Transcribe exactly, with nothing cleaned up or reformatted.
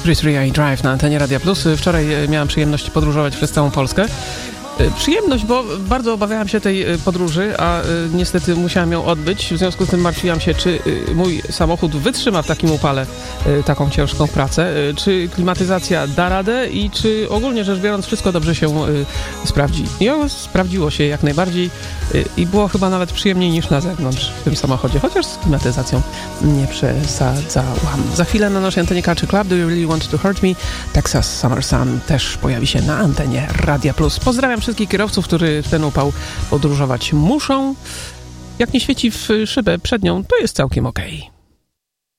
Three Drive na antenie Radia Plus. Wczoraj miałem przyjemność podróżować przez całą Polskę. Przyjemność, bo bardzo obawiałam się tej podróży, a niestety musiałam ją odbyć. W związku z tym martwiłam się, czy mój samochód wytrzyma w takim upale taką ciężką pracę, czy klimatyzacja da radę i czy ogólnie rzecz biorąc wszystko dobrze się sprawdzi. I ono sprawdziło się jak najbardziej i było chyba nawet przyjemniej niż na zewnątrz w tym samochodzie, chociaż z klimatyzacją nie przesadzałam. Za chwilę na naszej antenie Country Club Do You Really Want To Hurt Me? Texas Summer Sun też pojawi się na antenie Radia Plus. Pozdrawiam wszystkich kierowców, którzy w ten upał podróżować muszą. Jak nie świeci w szybę przed nią, to jest całkiem okej.